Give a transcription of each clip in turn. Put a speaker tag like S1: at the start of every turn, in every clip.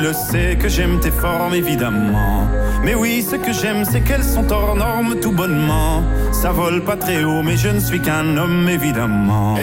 S1: Le sais que j'aime tes formes évidemment. Mais oui, ce que j'aime c'est qu'elles sont hors normes tout bonnement. Ça vole pas très haut mais je ne suis qu'un homme évidemment.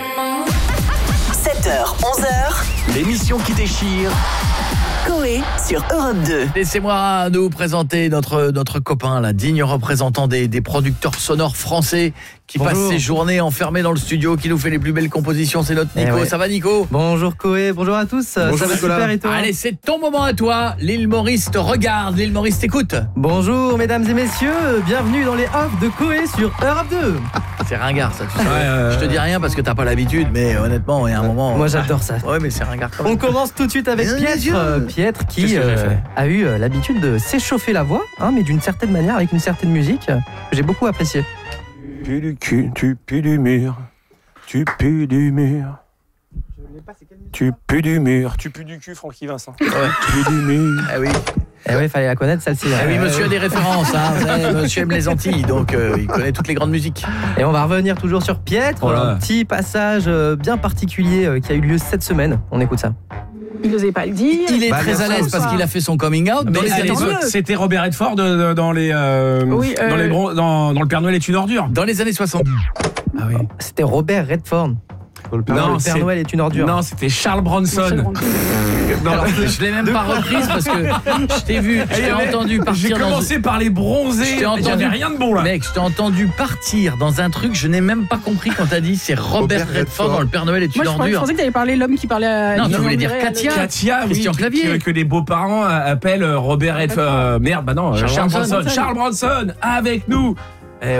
S2: 7h, 11h,
S3: L'émission qui déchire.
S2: Coé sur Europe 2.
S3: Laissez-moi nous présenter notre copain, la digne représentant des producteurs sonores français qui passe ses journées enfermé dans le studio, qui nous fait les plus belles compositions. C'est notre Nico. Ça va, Nico?
S4: Bonjour Coé, bonjour à tous.
S5: Bonjour,
S4: ça va super et toi?
S3: Allez, c'est ton moment à toi. L'île Maurice te regarde, l'île Maurice t'écoute.
S4: Bonjour mesdames et messieurs, bienvenue dans les offs de Coé sur Europe 2.
S3: C'est ringard ça, tu sais. Je te dis rien parce que t'as pas l'habitude, mais honnêtement, il y a un moment...
S4: Moi j'adore ça.
S3: Ouais, mais c'est ringard quand même.
S4: On commence tout de suite avec Pietre qui a eu l'habitude de s'échauffer la voix, mais d'une certaine manière, avec une certaine musique que j'ai beaucoup appréciée.
S5: Tu pues du cul, tu pues du mur, tu pues du mur. Tu pues du mur, tu pues du cul, Francky Vincent.
S3: Ouais.
S5: Tu pues du mur.
S3: Ah oui.
S4: Eh oui, fallait la connaître celle-ci.
S3: Ah oui, monsieur a des références, hein. Vous savez, monsieur aime les Antilles, donc il connaît toutes les grandes musiques.
S4: Et on va revenir toujours sur Pietre, un petit passage bien particulier qui a eu lieu cette semaine. On écoute ça.
S6: Il n'osait pas le dire.
S3: Il est très à l'aise parce qu'il a fait son coming out.
S7: Mais c'était Robert Redford dans le Père Noël est une ordure.
S3: Dans les années 60.
S4: Ah oui. C'était Robert Redford. Le Père Noël est une ordure.
S7: Non, c'était Charles Bronson.
S3: Alors, je l'ai même pas reprise parce que je t'ai vu, je t'ai entendu partir.
S7: J'ai commencé par les bronzés. J'avais rien de bon là.
S3: Mec, je t'ai entendu partir dans un truc, je n'ai même pas compris quand t'as dit c'est Robert Redford dans le Père Noël est une ordure.
S6: Je pensais que t'avais parlé l'homme qui parlait à...
S3: Non, tu voulais dire Katia.
S7: Katia,
S3: Christian Clavier.
S7: Que les beaux-parents appellent Robert Redford. Merde, bah non, Charles Bronson. Charles Bronson, avec nous.